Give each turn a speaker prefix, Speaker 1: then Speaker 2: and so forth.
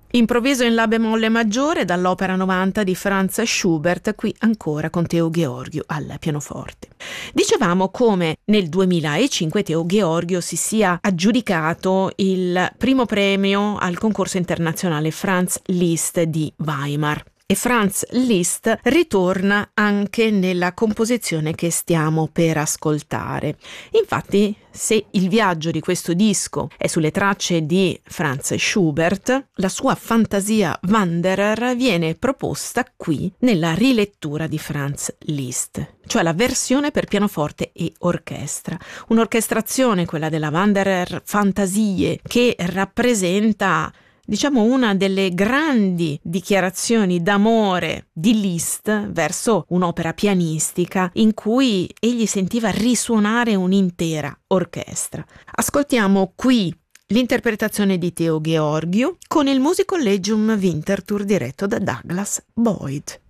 Speaker 1: Improvviso in la bemolle maggiore dall'opera 90 di Franz Schubert, qui ancora con Teo Gheorghiu al pianoforte. Dicevamo come nel 2005 Teo Gheorghiu si sia aggiudicato il primo premio al concorso internazionale Franz Liszt di Weimar. E Franz Liszt ritorna anche nella composizione che stiamo per ascoltare. Infatti, se il viaggio di questo disco è sulle tracce di Franz Schubert, la sua fantasia Wanderer viene proposta qui nella rilettura di Franz Liszt, cioè la versione per pianoforte e orchestra. Un'orchestrazione, quella della Wanderer Fantasie, che rappresenta una delle grandi dichiarazioni d'amore di Liszt verso un'opera pianistica in cui egli sentiva risuonare un'intera orchestra. Ascoltiamo qui l'interpretazione di Teo Gheorghiu con il Musikcollegium Winterthur diretto da Douglas Boyd.